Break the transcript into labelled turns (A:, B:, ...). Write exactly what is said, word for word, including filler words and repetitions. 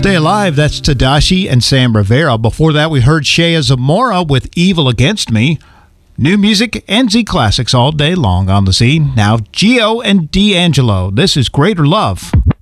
A: Stay Alive, that's Tadashi and Sam Rivera. Before that, we heard Shea Zamora with Evil Against Me. New music and Z classics all day long on the scene. Now, Gio and D'Angelo. This is Greater Love.